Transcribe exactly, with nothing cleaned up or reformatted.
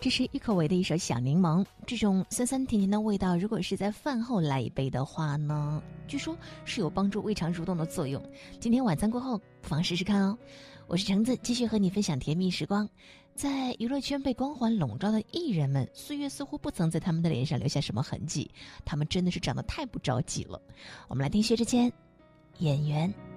这是郁可唯的一首《小柠檬》，这种酸酸甜甜的味道，如果是在饭后来一杯的话呢，据说是有帮助胃肠蠕动的作用。今天晚餐过后，不妨试试看哦。我是橙子，继续和你分享甜蜜时光。在娱乐圈被光环笼罩的艺人们，岁月似乎不曾在他们的脸上留下什么痕迹，他们真的是长得太不着急了。我们来听薛之谦，演员。